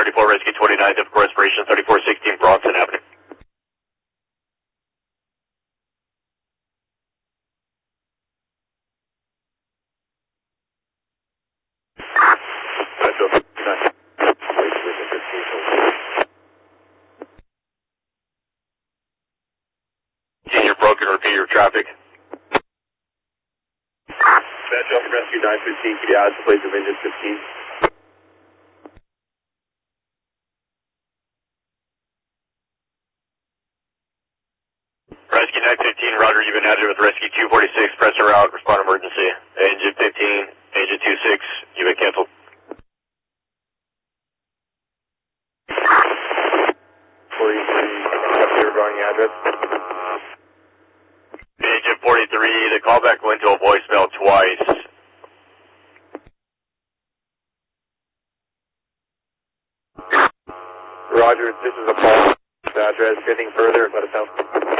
34 Rescue 29, difficult respiration, 3416 Bronson Avenue. You're broken, repeat your traffic. Bad Delta Rescue 915, can you add to place of engine 15? Rescue 915, Roger, you've been added with Rescue 246, press her out, respond emergency. Engine 15, engine 26, you've been canceled. 43, regarding address. Engine 43, the callback went to a voicemail twice. Roger, this is a call. Address, anything further, let us know.